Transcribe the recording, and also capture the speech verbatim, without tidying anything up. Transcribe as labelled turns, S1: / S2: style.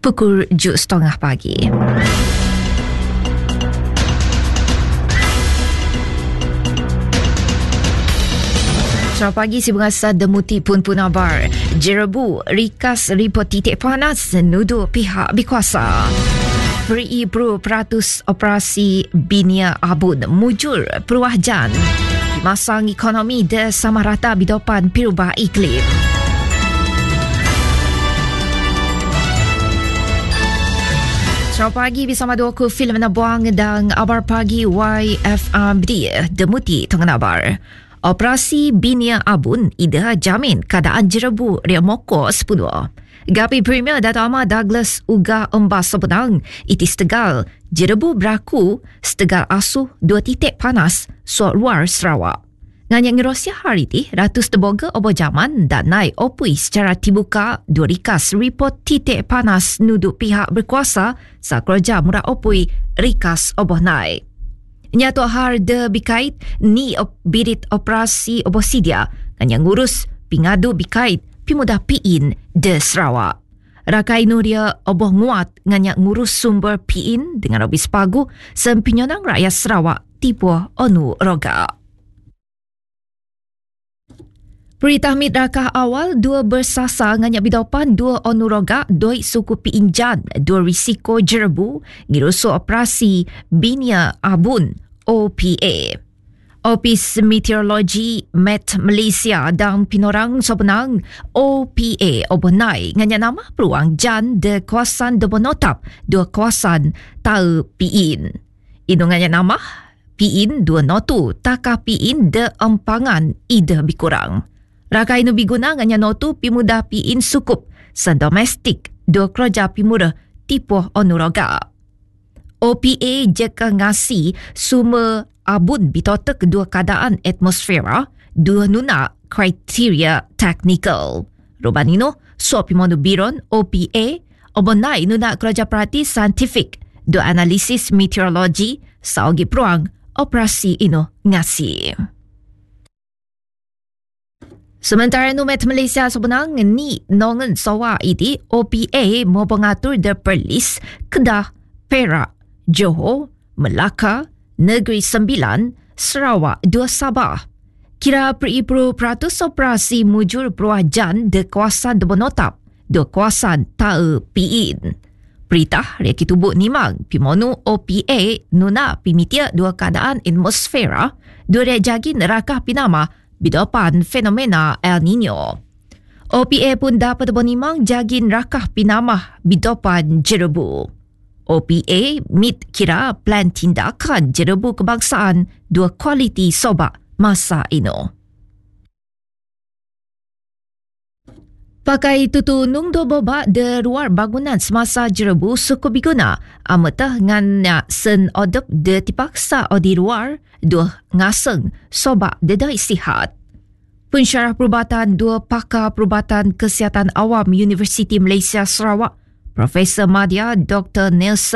S1: pukul tujuh setengah pagi. Selamat pagi, si Bangsa Demuti pun pun abar. Jerebu, rikas report titik panas, nuduh pihak berkuasa. Beri Pro peratus operasi Bina Abun mujur perubahan. Masang ekonomi de sama rata bidopan pirubah iklim. Selamat pagi bersama dua ku filem Nabuang dan abar pagi Y F M D Demuti Tengah Nabar. Operasi Bina Abun ida jamin keadaan jerebu ria moko sepuluh. Gapi Premier Dato' Ahmad Douglas Uga Embas sebenang itis tegal jerebu beraku setegal asuh dua titik panas suat luar Sarawak. Nganyang Rusia hari ti ratus teboga obo jaman dan naik opui secara terbuka dua rikas report titik panas nuduh pihak berkuasa sa kerja murah opui rikas obo naik. Nyato har de bikait ni op, birit operasi obo sidia nganyang ngurus pingadu bikait pimudah piin de Sarawak. Rakai Nuria oboh nguat nganyak ngurus sumber piin dengan obis pagu sempinyonang rakyat Sarawak tipu onu roga. Peritahmid rakah awal dua bersasa nganyak bidopan dua onu roga doi suku piinjan dua risiko jerebu ngirusu operasi Bina Abun O P A. Opis Meteorologi Met Malaysia dan pinorang sebenang O P A obenai nganya nama peluang jan de kawasan de Bonotap dua kawasan tau piin. Inu nganya nama piin dua notu takah piin de empangan ida bikurang. Rakai inu biguna nganya notu pimudah piin sukup san domestik dua kerja pimudah tipu onuroga. O P A jeka ngasi sumber abun bitotek kedua keadaan atmosfera dua nuna kriteria teknikal. Ruban ino suap pimonu biron O P A obenai nuna kerja perhati saintifik dua analisis meteorologi saugi peruang operasi ino ngasi. Sementara nu Met Malaysia sebenang ni nongen sawa iti O P A mau pengatur de Perlis, Kedah, Perak, Johor, Melaka, Negeri Sembilan, Sarawak, dua Sabah. Kira peripro peratus operasi mujur peruahan de kawasan de Bonotap, dua kawasan Tae Piin. Perintah reki tubuh nimang pimonu O P A nuna pimitia dua keadaan atmosfera, dua rejagi nerakah pinama bidopan fenomena El Nino. O P A pun dapat bonimang jagin rakah pinamah bidopan jerebu. O P A mit kira plan tindakan jerebu kebangsaan dua kualiti sobak masa ino. Pakai tutu nung do bobak de luar bangunan semasa jerebu suku biguna amatah nganya sen odop de tipaksa o di luar dua ngaseng sobak de dai sihat. Pensyarah perubatan dua pakar perubatan kesihatan awam Universiti Malaysia Sarawak Profesor Madya Doktor Nelson